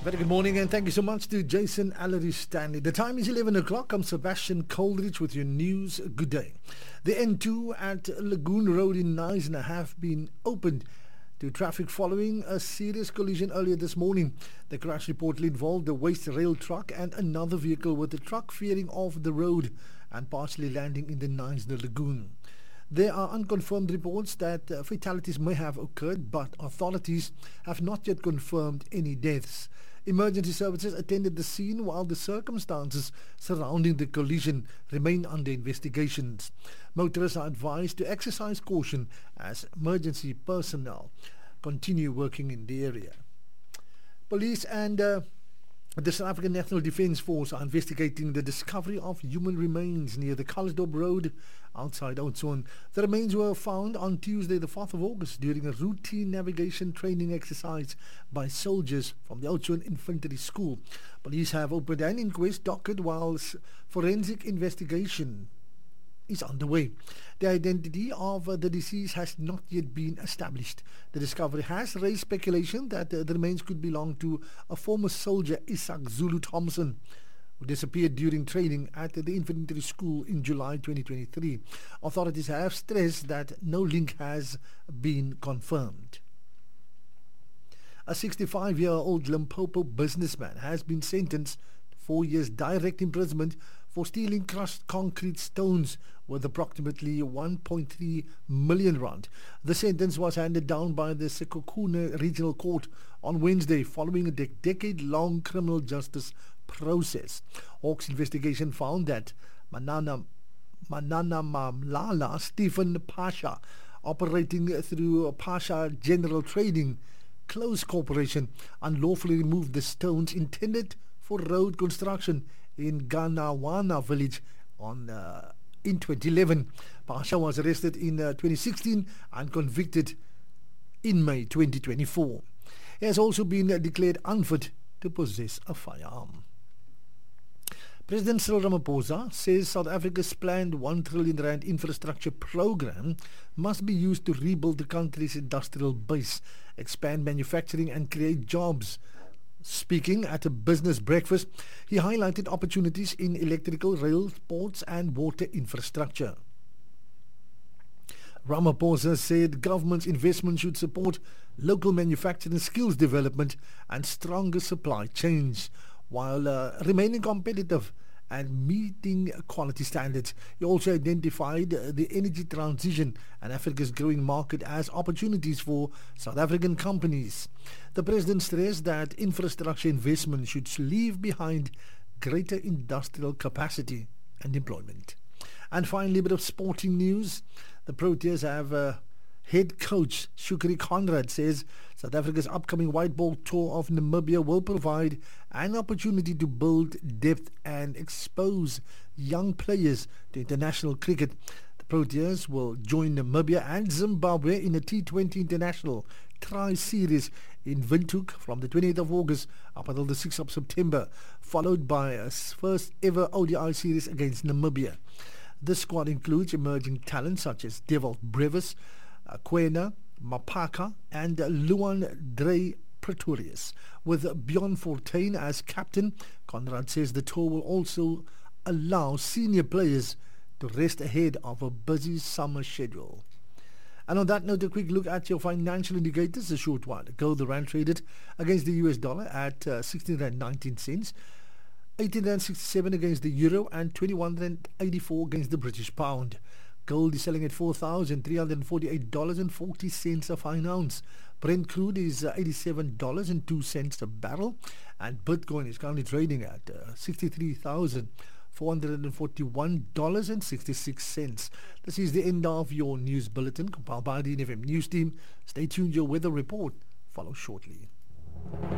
Very good morning and thank you so much to Jason Allery Stanley. The time is 11 o'clock. I'm Sebastian Coldridge with your news. Good day. The N2 at Lagoon Road in Knysna have been opened to traffic following a serious collision earlier this morning. The crash reportedly involved a waste rail truck and another vehicle, with the truck veering off the road and partially landing in the Knysna Lagoon. There are unconfirmed reports that fatalities may have occurred, but authorities have not yet confirmed any deaths. Emergency services attended the scene while the circumstances surrounding the collision remain under investigations. Motorists are advised to exercise caution as emergency personnel continue working in the area. Police and the South African National Defence Force are investigating the discovery of human remains near the Calisdorp Road outside Oudtshoorn. The remains were found on Tuesday, the 4th of August, during a routine navigation training exercise by soldiers from the Oudtshoorn Infantry School. Police have opened an inquest docket whilst forensic investigation is underway. The identity of the deceased has not yet been established. The discovery has raised speculation that the remains could belong to a former soldier, Isak Zulu Thompson, who disappeared during training at the infantry school in July 2023. Authorities have stressed that no link has been confirmed. A 65-year-old Limpopo businessman has been sentenced to 4 years direct imprisonment for stealing crushed concrete stones worth approximately 1.3 million rand. The sentence was handed down by the Sekhukhune Regional Court on Wednesday following a decade-long criminal justice process. Hawk's investigation found that Manana Mamlala Stephen Pasha, operating through Pasha General Trading Close Corporation, unlawfully removed the stones intended for road construction in Ganawana village in 2011. Pasha was arrested in 2016 and convicted in May 2024. He has also been declared unfit to possess a firearm. President Cyril Ramaphosa says South Africa's planned R1 trillion infrastructure program must be used to rebuild the country's industrial base, expand manufacturing and create jobs. Speaking at a business breakfast, he highlighted opportunities in electrical, rail, ports and water infrastructure. Ramaphosa said government's investment should support local manufacturing, skills development and stronger supply chains, while remaining competitive and meeting quality standards. He also identified the energy transition and Africa's growing market as opportunities for South African companies. The president stressed that infrastructure investment should leave behind greater industrial capacity and employment. And finally, a bit of sporting news. The Proteas have head coach Shukri Conrad says South Africa's upcoming white ball tour of Namibia will provide an opportunity to build depth and expose young players to international cricket. The Proteas will join Namibia and Zimbabwe in a T20 International Tri-Series in Windhoek from the 28th of August up until the 6th of September, followed by a first ever ODI series against Namibia. This squad includes emerging talents such as Devalt Brevis, Kwena, Mapaka and Luan Drey Pretorius. With Bjorn Fortuin as captain, Conrad says the tour will also allow senior players to rest ahead of a busy summer schedule. And on that note, a quick look at your financial indicators. A short while ago, the rand traded against the US dollar at 16.19 cents, 18.67 against the euro and 21.84 against the British pound. Gold is selling at $4,348.40 a fine ounce. Brent crude is $87.02 a barrel, and Bitcoin is currently trading at $63,441.66. This is the end of your news bulletin compiled by the NFM News Team. Stay tuned, your weather report follows shortly.